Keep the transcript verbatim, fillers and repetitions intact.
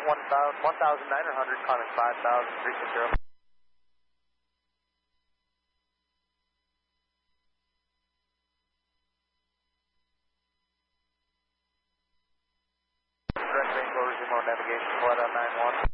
one thousand nine hundred, climbing five thousand, three six zero. Direct main floor, resume on navigation, flight out nine one.